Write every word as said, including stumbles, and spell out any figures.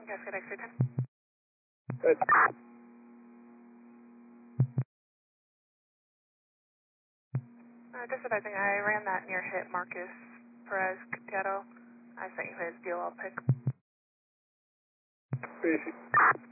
Yes, good, X-ray ten. Good. Uh, just advising, I ran that near hit Marcus Perez Catiato. I sent you his D L L pic. Easy.